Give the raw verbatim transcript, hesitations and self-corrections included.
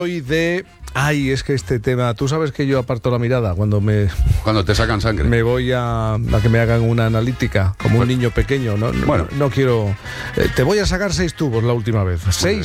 Hoy de... Ay, es que este tema... Tú sabes que yo aparto la mirada cuando me... Cuando te sacan sangre. Me voy a, a que me hagan una analítica, como un niño pequeño. No, no, Bueno. no quiero... eh, te voy a sacar seis tubos la última vez. Seis